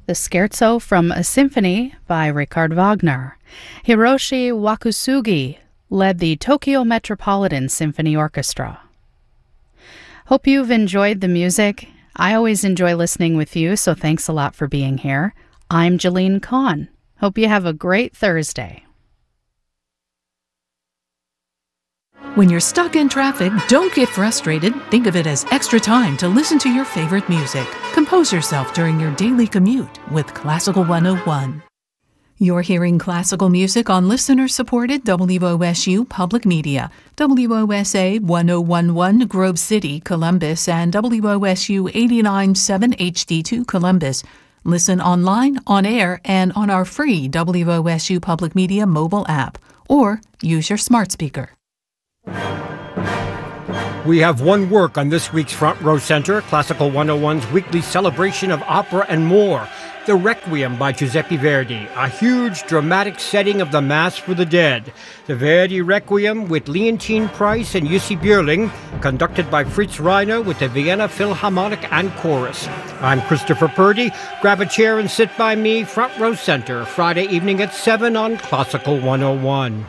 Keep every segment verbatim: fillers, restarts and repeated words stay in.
The Scherzo from a Symphony by Richard Wagner. Hiroshi Wakusugi led the Tokyo Metropolitan Symphony Orchestra. Hope you've enjoyed the music. I always enjoy listening with you, so thanks a lot for being here. I'm Jeline Kahn. Hope you have a great Thursday. When you're stuck in traffic, don't get frustrated. Think of it as extra time to listen to your favorite music. Compose yourself during your daily commute with Classical one oh one. You're hearing classical music on listener-supported W O S U Public Media, W O S A one oh one one Grove City, Columbus, and W O S U eighty-nine point seven H D two Columbus. Listen online, on air, and on our free W O S U Public Media mobile app, or use your smart speaker. We have one work on this week's Front Row Center, Classical one oh one's weekly celebration of opera and more. The Requiem by Giuseppe Verdi, a huge dramatic setting of the Mass for the Dead. The Verdi Requiem with Leontine Price and Jussi Björling, conducted by Fritz Reiner with the Vienna Philharmonic and Chorus. I'm Christopher Purdy. Grab a chair and sit by me, Front Row Center, Friday evening at seven on Classical one oh one.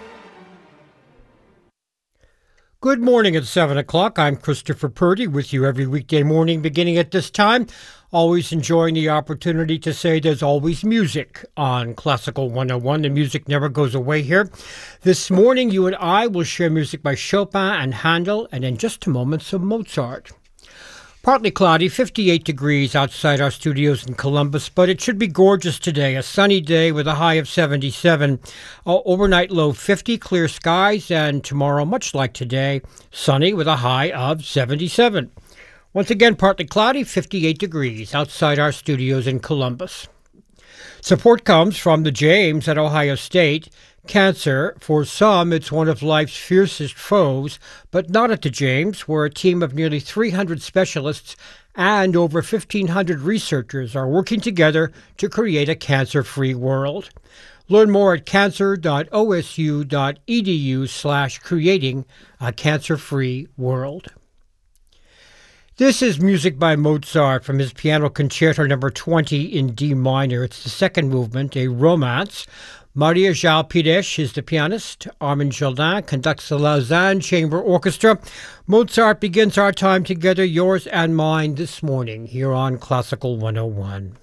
Good morning at seven o'clock. I'm Christopher Purdy with you every weekday morning beginning at this time. Always enjoying the opportunity to say there's always music on Classical one oh one. The music never goes away here. This morning, you and I will share music by Chopin and Handel, and in just a moment, some Mozart. Partly cloudy, fifty-eight degrees outside our studios in Columbus, but it should be gorgeous today. A sunny day with a high of seventy-seven. Uh, overnight low fifty, clear skies, and tomorrow, much like today, sunny with a high of seventy-seven. Once again, partly cloudy, fifty-eight degrees outside our studios in Columbus. Support comes from the James at Ohio State. Cancer, for some, it's one of life's fiercest foes, but not at the James, where a team of nearly three hundred specialists and over fifteen hundred researchers are working together to create a cancer-free world. Learn more at cancer.osu.edu slash creating a cancer-free world. This is music by Mozart from his Piano Concerto number twenty in D minor. It's the second movement, a romance. Maria João Pires is the pianist. Armand Jardin conducts the Lausanne Chamber Orchestra. Mozart begins our time together, yours and mine, this morning here on Classical one oh one.